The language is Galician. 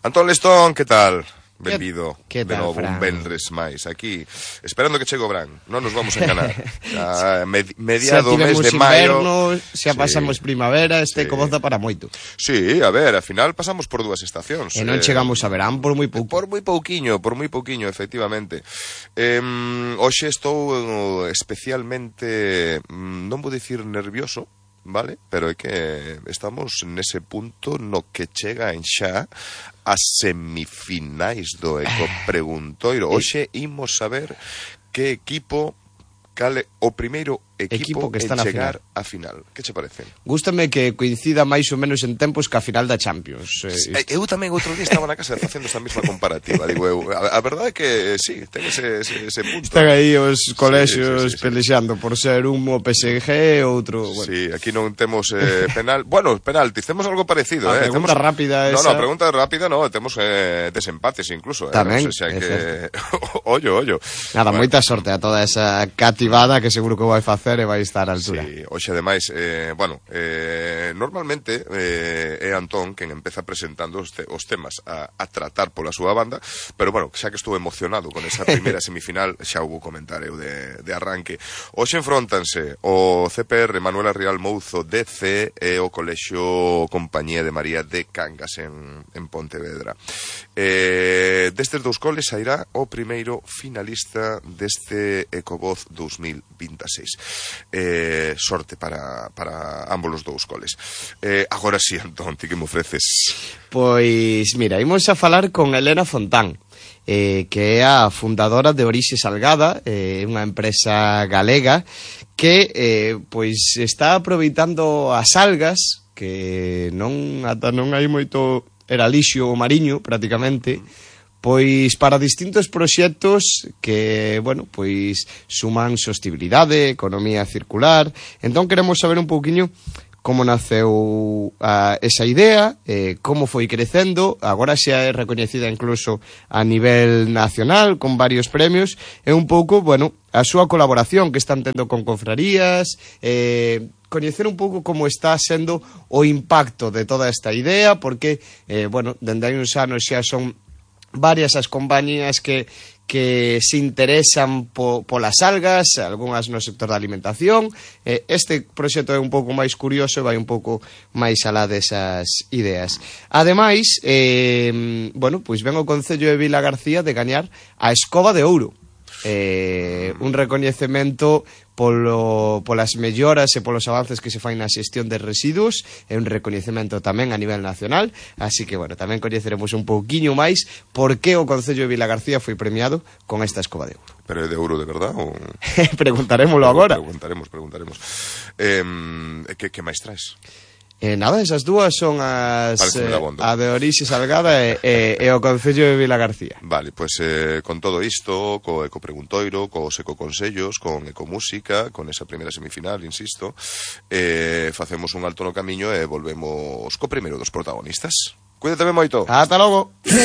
Antón Lestón, que tal? Benvido de novo, un vendres máis aquí, esperando que chegue o verán. Non nos vamos a enganar. Mediado mes de maio, xa pasamos primavera, como dá para moito. Sí, a ver, ao final pasamos por dúas estacións. E non chegamos a verán por moi pouco. Por moi pouquiño, efectivamente. Hoxe estou especialmente, non vou dicir nervioso, vale? Pero é que estamos nese punto no que chega en xa as semifinais do Eco Preguntoiro. Hoxe imos saber que equipo, cale o primeiro equipo que está en chegar a final. Que che parece? Gústame que coincida máis ou menos en tempos ca final da Champions. Eu tamén outro día estaba na casa facendo esta mesma comparativa. Digo eu, a verdade é que sí, ten ese punto. Están aí os colexios pelexando por ser un o PSG e outro, bueno. Sí, aquí non temos penal. Bueno, penaltis, temos algo parecido, A pregunta rápida esa. No, pregunta rápida no, temos desempates incluso, tamén, o sea que ollo. Nada, moita sorte a toda esa cativada que seguro que vai facer e vai estar a altura. Sí, hoxe ademais, normalmente é Antón quen empeza presentando os temas a tratar pola súa banda, pero bueno, xa que estou emocionado con esa primeira semifinal, xa vou comentar eu de arranque. Hoxe enfrontanse o CPR Manuela Rial Mouzo DC e o Colexio Compañía de María de Cangas en Pontevedra. Destes dous coles sairá o primeiro finalista deste Ecovoz 2026. Sorte para ambos os dous coles. Agora si, Antón, ti que me ofreces? Pois, mira, imos a falar con Elena Fontán, que é a fundadora de Orixe Salgada, unha empresa galega que pois está aproveitando as algas, que non hai moito eralixio mariño, prácticamente, pois para distintos proxectos que, bueno, pois suman sostibilidade, economía circular. Entón queremos saber un pouquiño como naceu esa idea, como foi crecendo, agora xa é recoñecida incluso a nivel nacional, con varios premios, e un pouco, bueno, a súa colaboración que están tendo con confrarías, coñecer un pouco como está sendo o impacto de toda esta idea, porque, bueno, dende hai uns anos xa son varias as compañías que se interesan polas algas, algunhas no sector da alimentación. Este proxecto é un pouco máis curioso e vai un pouco máis alá desas ideas. Ademais, bueno, pois ven o Concello de Vilagarcía de gañar a Escoba de Ouro. Un recoñecemento polas melloras e polos avances que se fai na xestión de residuos, é un recoñecemento tamén a nivel nacional, así que, bueno, tamén coñeceremos un pouquiño máis por que o Concello de Vilagarcía foi premiado con esta Escoba de Ouro. Pero é de ouro de verdad? Ou... Preguntarémoslo agora. Preguntaremos. Que máis traes? Nada, esas dúas son a de Orixe Salgada e o Concello de Vilagarcía. Vale, pois con todo isto, co Eco Preguntoiro, cos Ecoconsellos, con Ecomúsica, con esa primeira semifinal, insisto, facemos un alto no camiño e volvemos co primeiro dos protagonistas. Cuídate ben moito. Ata logo.